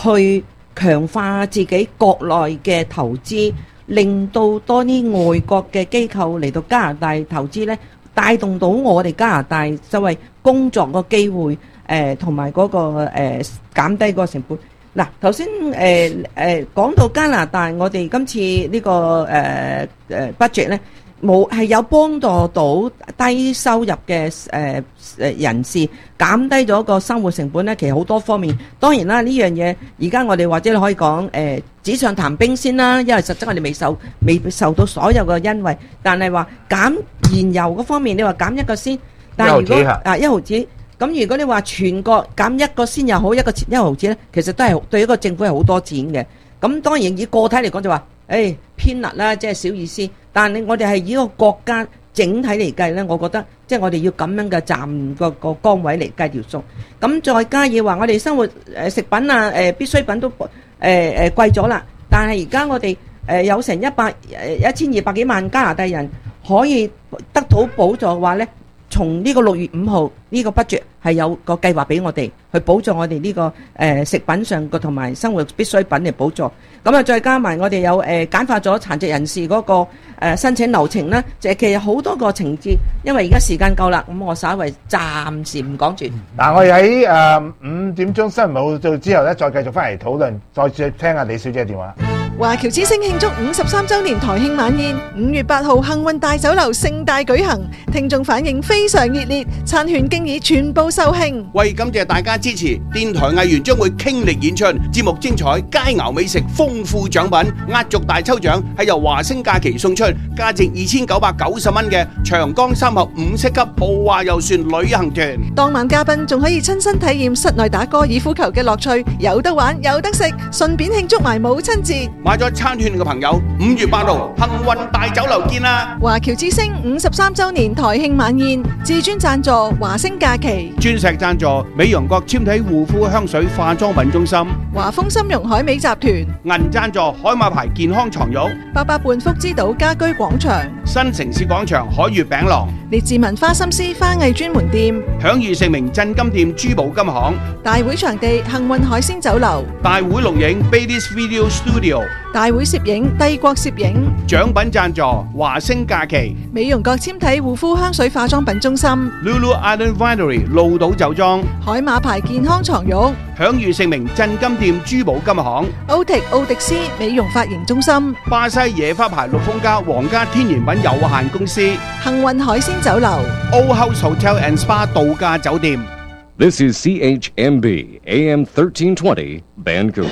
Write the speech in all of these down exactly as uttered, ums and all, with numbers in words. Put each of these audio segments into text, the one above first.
去強化自己國內嘅投資，令到多啲外國嘅機構嚟到加拿大投資呢，帶動到我哋加拿大所謂工作個機會，誒同埋嗰個誒減低個成本。嗱，頭先誒誒講到加拿大，我哋今次呢個誒誒 budget 咧，冇係有幫助到低收入嘅誒誒人士減低咗個生活成本咧。其實好多方面，當然啦，呢樣嘢而家我哋或者你可以講誒紙上談兵先啦，因為實質我哋未受未受到所有嘅優惠，但係話減燃油嗰方面，你話減一個先，但係如果啊一毫子。咁如果你話全國減一個先又好，一個一毫子咧，其實都係對一個政府係好多錢嘅。咁當然以個體嚟講就話，誒、哎、偏辣啦，即係小意思。但係我哋係以一個國家整體嚟計咧，我覺得即係我哋要咁樣嘅站個個崗位嚟計條數。咁再加以話，我哋生活誒食品啊誒必需品都誒誒貴咗啦。但係而家我哋誒有成一百誒一千二百幾萬加拿大人可以得到補助嘅話咧。從呢個六月五號呢個 budget 係有個計劃俾我哋去補助我哋呢個誒食品上個同埋生活必需品嚟補助，咁啊再加埋我哋有誒簡化咗殘疾人士嗰個誒申請流程啦，就係其實好多個情節，因為而家時間夠啦，咁我稍為暫時唔講住。 嗱，我哋喺誒五點鐘新聞報道之後咧，再繼續翻嚟討論，再接聽下李小姐嘅電話。 華僑之星慶祝五十三週年台慶晚宴，五月八號幸運大酒樓盛大舉行，聽眾反應非常熱烈，餐券經已全部售罄。 為感謝大家支持，電台藝員將會傾力演出，節目精彩，佳肴美食，豐富獎品，壓軸大抽獎係由華星假期送出，價值二千九百九十蚊嘅長江三峽五星級豪華遊船旅行團。 當晚嘉賓仲可以親身體驗室內打高爾夫球嘅樂趣，有得玩有得食，順便慶祝埋母親節。 買咗餐券嘅朋友，五月八號幸運大酒樓見啦！ 華僑之星五十三週年台慶晚宴，至尊贊助華星假期， 鑽石贊助美容國纖體護膚香水化妝品中心， 華豐參茸海味集團， 銀贊助海馬牌健康床褥， 八百伴福之島家居廣場， 新城市廣場海悅餅廊， 列治文花心思花藝專門店， 享譽盛名鎮金店珠寶金行， 大會場地幸運海鮮酒樓， 大會錄影 Baileys Video Studio， 大會攝影帝國攝影， 獎品贊助華星假期， 美容國纖體護膚香水化妝品中心 Lulu Island Winery 鹿島酒莊， 海馬牌健康床褥， 享譽盛名鎮金店珠寶金行， 歐迪奧迪斯美容髮型中心， 巴西野花牌綠豐家皇家天然品有限公司， 幸運海鮮酒樓 Old House Hotel and Spa 度假酒店。 This is C H M B A M thirteen twenty Vancouver。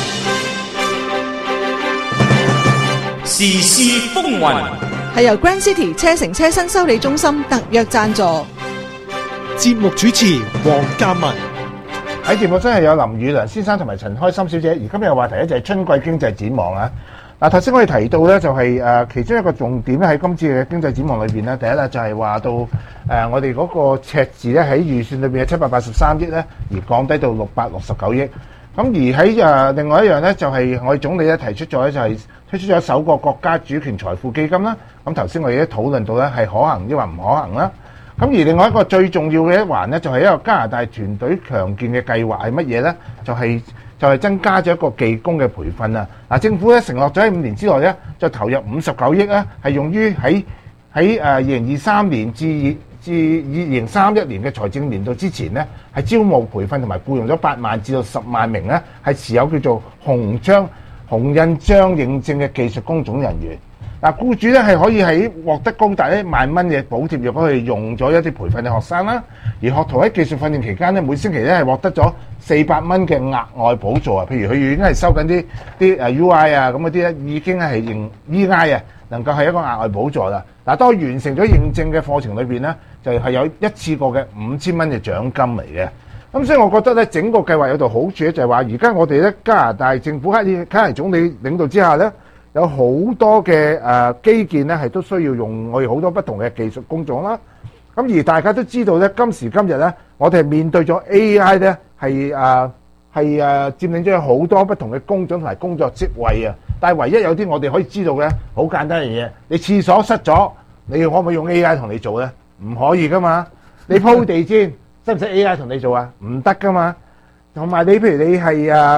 時事風雲係由 Grand City 車城車身修理中心特約贊助。 節目主持黃嘉文。 喺節目真係有林宇良先生同埋陳開心小姐，而今日嘅話題咧就係春季經濟展望啊！嗱，頭先我哋提到咧就係誒其中一個重點咧喺今次嘅經濟展望裏邊咧，第一咧就係話到誒我哋嗰個赤字咧喺預算裏邊嘅七百八十三億咧，而降低到六百六十九億。咁而喺誒另外一樣咧，就係我哋總理咧提出咗咧，就係推出咗首個國家主權財富基金啦。咁頭先我哋都討論到咧係可行抑或唔可行啦。咁而另外一個最重要嘅一環咧，就係一個加拿大團隊強健嘅計劃係乜嘢咧？就係就係增加咗一個技工嘅培訓啊！嗱，政府咧承諾咗喺五年之內咧，就投入五十九億咧，係用於喺喺誒二零二三年至至二零三一年嘅財政年度之前咧，係招募培訓同埋僱用咗八萬至到十萬名咧，係持有叫做紅章紅印章認證嘅技術工種人員。嗱，僱主咧係可以喺獲得高達一萬蚊嘅補貼，若果佢用咗一啲培訓嘅學生啦，而學徒喺技術訓練期間咧，每星期咧係獲得咗四百蚊嘅額外補助啊！譬如佢已經係收緊啲啲誒 U I 啊咁嗰啲咧，已經係認 E I 啊，能夠係一個額外補助啦。嗱，當完成咗認證嘅課程裏邊咧，就係有一次過嘅五千蚊嘅獎金嚟嘅。咁所以我覺得咧，整個計劃有度好處咧，就係話而家我哋咧加拿大政府喺卡尼總理領導之下咧，有好多嘅誒基建咧係都需要用我哋好多不同嘅技術工種啦。咁而大家都知道咧，今時今日咧，我哋係面對咗 A I 咧係誒係誒佔領咗好多不同嘅工種同埋工作職位啊。但係唯一有啲我哋可以知道嘅好簡單嘅嘢，你廁所塞咗，你可唔可以用 A I 同你做咧？唔可以噶嘛。你鋪地氈，使唔使 A I 同你做啊？唔得噶嘛。同埋你譬如你係誒。